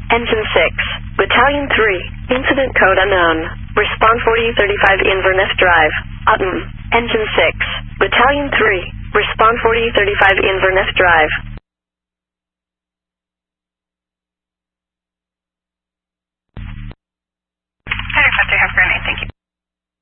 Engine 6, Battalion 3, incident code unknown. Respond 4035 Inverness Drive, Autumn. Engine 6, Battalion 3, respond 4035 Inverness Drive.